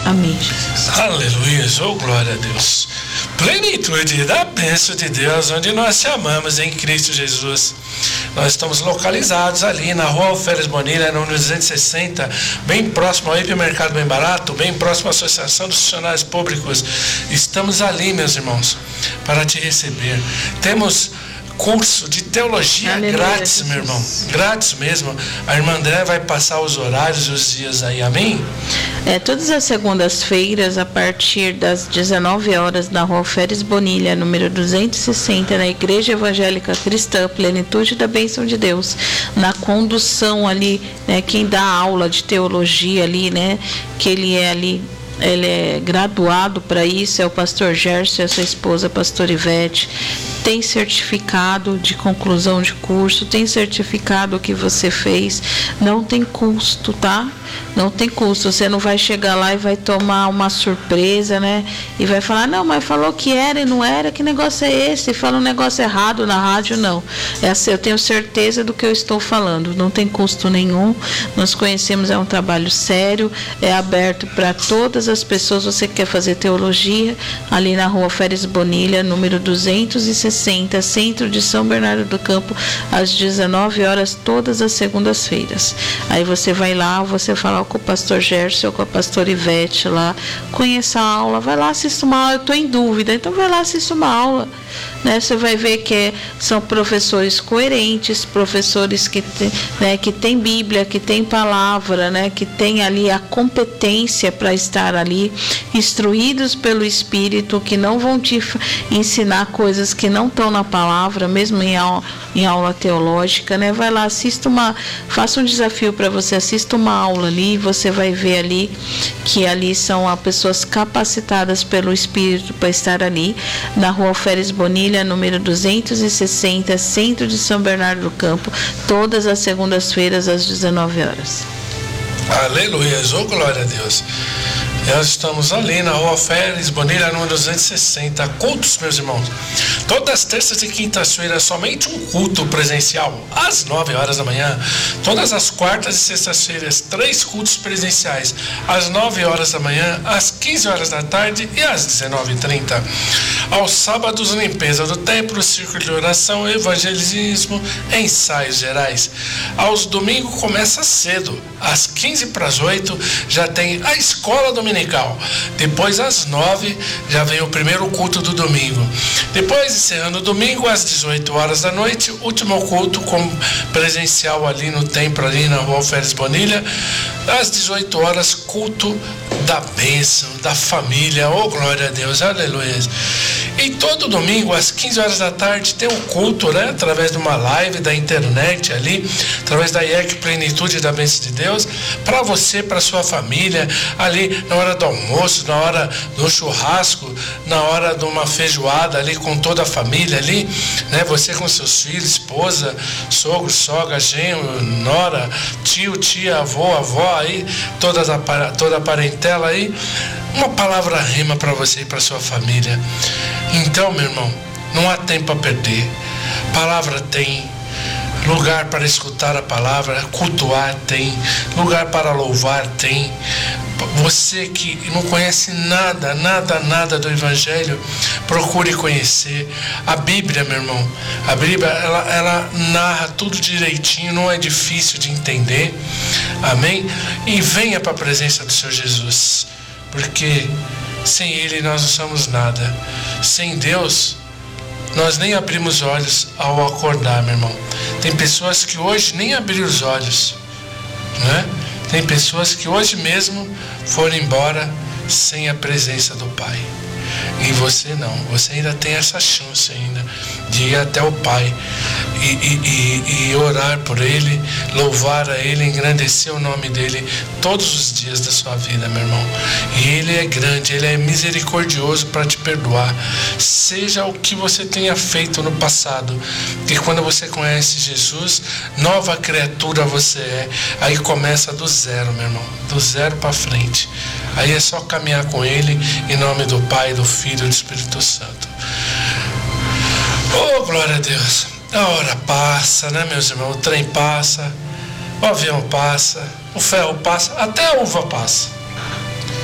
Amém, Jesus. Aleluia, oh glória a Deus. Plenitude da bênção de Deus, onde nós te amamos em Cristo Jesus. Nós estamos localizados ali na Rua Alferes Bonilha, número 260, bem próximo ao Hipermercado Bem Barato, bem próximo à Associação dos Funcionários Públicos. Estamos ali, meus irmãos, para te receber. Temos curso de teologia. Aleluia, grátis, Jesus. Meu irmão, grátis mesmo. A irmã André vai passar os horários e os dias aí, amém? Todas as segundas-feiras, a partir das 19 horas, na Rua Alferes Bonilha, número 260, na Igreja Evangélica Cristã, Plenitude da Bênção de Deus, na condução ali, né, quem dá aula de teologia ali, né, que ele é graduado para isso, é o pastor Gerson e a sua esposa, a pastora Ivete. Tem certificado de conclusão de curso, tem certificado que você fez, não tem custo, tá? Não tem custo, você não vai chegar lá e vai tomar uma surpresa, né? E vai falar, não, mas falou que era e não era, que negócio é esse? Fala um negócio errado na rádio, não. Eu tenho certeza do que eu estou falando, não tem custo nenhum, nós conhecemos, é um trabalho sério, é aberto para todas as pessoas. Você quer fazer teologia, ali na Rua Alferes Bonilha, número 260, centro de São Bernardo do Campo, às 19 horas, todas as segundas-feiras. Aí você vai lá, você falar com o pastor Gerson ou com a pastora Ivete lá, conheça a aula, vai lá, assista uma aula. Eu estou em dúvida, então vai lá, assista uma aula, né? Você vai ver que são professores coerentes, professores que tem Bíblia, que tem palavra, né? Que tem ali a competência para estar ali, instruídos pelo Espírito, que não vão te ensinar coisas que não estão na palavra, mesmo em aula teológica, né? Vai lá, faça um desafio para você, assista uma aula ali, você vai ver ali que ali são pessoas capacitadas pelo Espírito para estar ali na Rua Alferes Bonilha, número 260, centro de São Bernardo do Campo, todas as segundas-feiras às 19 horas. Aleluia, oh glória a Deus. Nós estamos ali na Rua Alferes Bonilha, número 260. Cultos, meus irmãos. Todas as terças e quintas-feiras, somente um culto presencial, às 9 horas da manhã. Todas as quartas e sextas-feiras, 3 cultos presenciais, às 9 horas da manhã, às 15 horas da tarde e às 19h30. Aos sábados, limpeza do templo, círculo de oração, evangelismo, ensaios gerais. Aos domingos, começa cedo. Às 7:45 já tem a escola dominical. Depois, às 9 já vem o primeiro culto do domingo. Depois, encerrando o domingo, às 18 horas da noite, último culto com presencial ali no templo, ali na Rua Alferes Bonilha. Às 18 horas, culto da bênção, da família. Oh, glória a Deus, aleluia. E todo domingo, às 15 horas da tarde, tem um culto, né? Através de uma live da internet ali, através da IEC Plenitude da Bênção de Deus, para você, para sua família, ali na hora do almoço, na hora do churrasco, na hora de uma feijoada ali com toda a família ali, né? Você com seus filhos, esposa, sogro, sogra, genro, nora, tio, tia, avô, avó aí, toda a parentela aí. Uma palavra rima para você e para sua família. Então, meu irmão, não há tempo a perder. Palavra tem, lugar para escutar a palavra, cultuar tem, lugar para louvar tem. Você que não conhece nada do Evangelho, procure conhecer a Bíblia, meu irmão. A Bíblia, ela narra tudo direitinho, não é difícil de entender. Amém? E venha para a presença do Senhor Jesus, porque sem Ele nós não somos nada. Sem Deus, nós nem abrimos olhos ao acordar, meu irmão. Tem pessoas que hoje nem abriram os olhos, né? Tem pessoas que hoje mesmo foram embora sem a presença do Pai. E você não, você ainda tem essa chance ainda de ir até o Pai e orar por Ele, louvar a Ele, engrandecer o nome dEle todos os dias da sua vida, meu irmão. E Ele é grande, Ele é misericordioso para te perdoar, seja o que você tenha feito no passado. E quando você conhece Jesus, nova criatura você é. Aí começa do zero, meu irmão, do zero para frente. Aí é só caminhar com Ele, em nome do Pai, do Filho e do Espírito Santo. Oh, glória a Deus. A hora passa, né, meus irmãos? O trem passa, o avião passa, o ferro passa, até a uva passa.